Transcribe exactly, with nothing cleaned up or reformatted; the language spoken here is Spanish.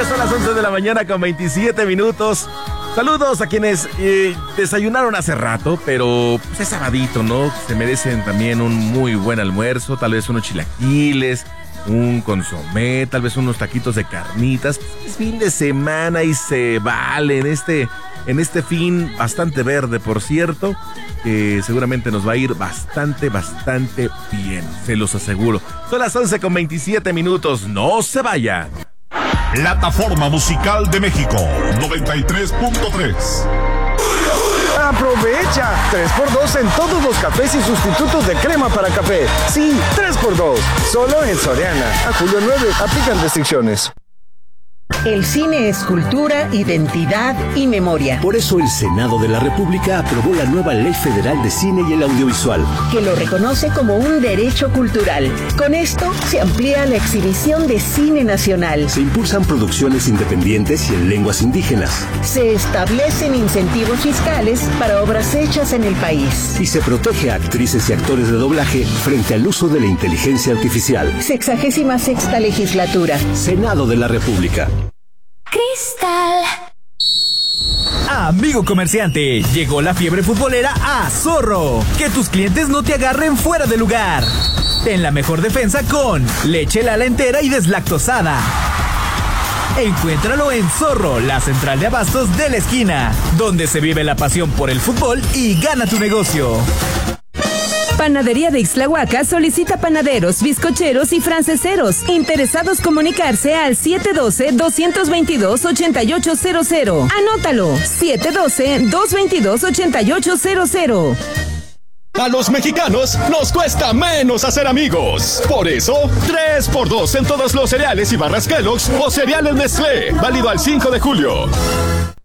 Ya son las once de la mañana con veintisiete minutos. Saludos a quienes eh, desayunaron hace rato, pero pues, es sabadito, ¿no? Se merecen también un muy buen almuerzo, tal vez unos chilaquiles, un consomé, tal vez unos taquitos de carnitas. Es fin de semana y se vale en este, en este fin bastante verde, por cierto, que seguramente nos va a ir bastante, bastante bien, se los aseguro. Son las once con veintisiete minutos, no se vayan. Plataforma Musical de México, noventa y tres punto tres. ¡Aprovecha! tres por dos en todos los cafés y sustitutos de crema para café. Sí, tres por dos. Solo en Soriana. A julio nueve, aplican restricciones. El cine es cultura, identidad y memoria. Por eso el Senado de la República aprobó la nueva Ley Federal de Cine y el Audiovisual, que lo reconoce como un derecho cultural. Con esto se amplía la exhibición de cine nacional. Se impulsan producciones independientes y en lenguas indígenas. Se establecen incentivos fiscales para obras hechas en el país. Y se protege a actrices y actores de doblaje frente al uso de la inteligencia artificial. Sexagésima sexta legislatura. Senado de la República. Cristal. Amigo comerciante, llegó la fiebre futbolera a Zorro. Que tus clientes no te agarren fuera de lugar. Ten la mejor defensa con leche Lala entera y deslactosada. Encuéntralo en Zorro, la central de abastos de la esquina, donde se vive la pasión por el fútbol y gana tu negocio. Panadería de Ixtlahuaca solicita panaderos, bizcocheros y franceseros. Interesados comunicarse al siete uno dos, dos dos dos, ocho ocho cero cero. Anótalo, siete uno dos, dos dos dos, ocho ocho cero cero. A los mexicanos nos cuesta menos hacer amigos. Por eso, tres por dos en todos los cereales y barras Kellogg's o cereales Nestlé. Válido al cinco de julio.